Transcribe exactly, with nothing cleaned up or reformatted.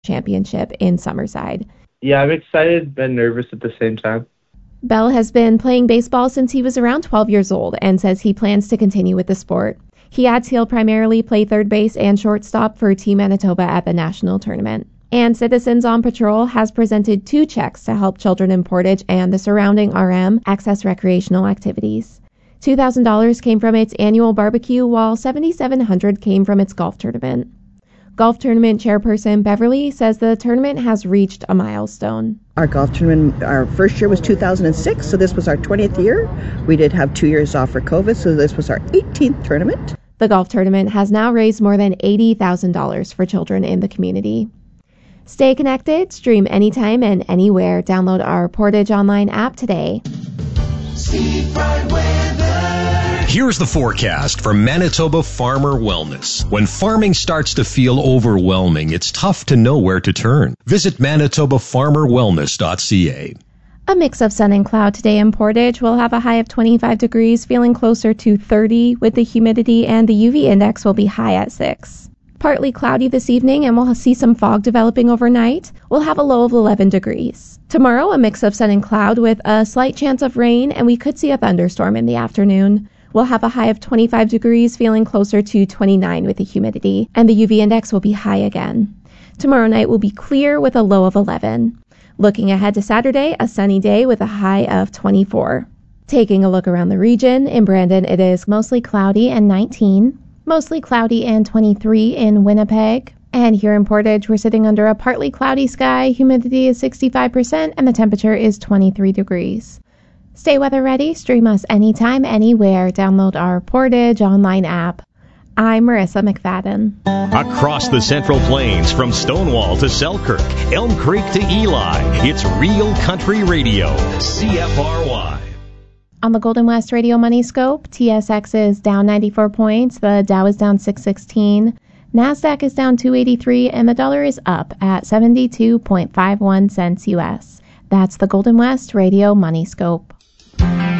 championship in Summerside. Yeah, I'm excited and nervous at the same time. Bell has been playing baseball since he was around twelve years old and says he plans to continue with the sport. He adds he'll primarily play third base and shortstop for Team Manitoba at the national tournament. And Citizens on Patrol has presented two checks to help children in Portage and the surrounding R M access recreational activities. two thousand dollars came from its annual barbecue, while seven thousand seven hundred dollars came from its golf tournament. Golf tournament chairperson Beverly says the tournament has reached a milestone. Our golf tournament, our first year was two thousand six, so this was our twentieth year. We did have two years off for COVID, so this was our eighteenth tournament. The golf tournament has now raised more than eighty thousand dollars for children in the community. Stay connected, stream anytime and anywhere. Download our Portage Online app today. Steve Bright Weather. Here's the forecast for Manitoba Farmer Wellness. When farming starts to feel overwhelming, it's tough to know where to turn. Visit manitoba farmer wellness dot c a. A mix of sun and cloud today in Portage. We'll have a high of twenty-five degrees, feeling closer to thirty with the humidity, and the U V index will be high at six. Partly cloudy this evening, and we'll see some fog developing overnight. We'll have a low of eleven degrees. Tomorrow, a mix of sun and cloud with a slight chance of rain, and we could see a thunderstorm in the afternoon. We'll have a high of twenty-five degrees, feeling closer to twenty-nine with the humidity, and the U V index will be high again. Tomorrow night will be clear with a low of eleven. Looking ahead to Saturday, a sunny day with a high of twenty-four. Taking a look around the region, in Brandon it is mostly cloudy and nineteen, mostly cloudy and twenty-three in Winnipeg. And here in Portage, we're sitting under a partly cloudy sky, humidity is sixty-five percent, and the temperature is twenty-three degrees. Stay weather ready, stream us anytime, anywhere. Download our Portage Online app. I'm Marissa McFadden. Across the Central Plains, from Stonewall to Selkirk, Elm Creek to Eli, it's Real Country Radio, C F R Y. On the Golden West Radio Money Scope, T S X is down ninety-four points, the Dow is down six sixteen, NASDAQ is down two eighty-three, and the dollar is up at seventy-two point five one cents U S. That's the Golden West Radio Money Scope.